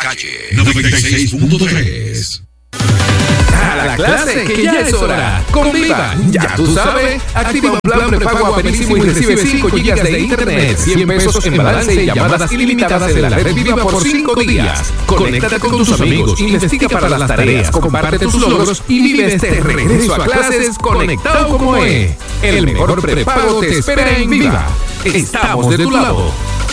calle 96.3. A la clase, que ya es hora. Con Viva, ya tú sabes. Activa un plan prepago aperísimo y recibe 5 GB de internet, 100 pesos en balance y llamadas ilimitadas de la red Viva por 5 días. Conéctate con tus amigos, investiga para las tareas, comparte tus logros y vive este regreso a clases conectado como es. El mejor prepago te espera en Viva. Estamos de tu lado.